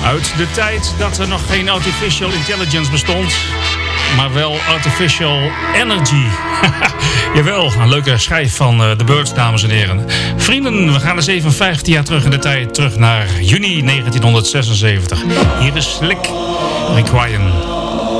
Uit de tijd dat er nog geen artificial intelligence bestond, maar wel artificial energy. Jawel, een leuke schijf van The Byrds, dames en heren. Vrienden, we gaan eens even 15 jaar terug in de tijd, terug naar juni 1976. Hier is Slick Requiem.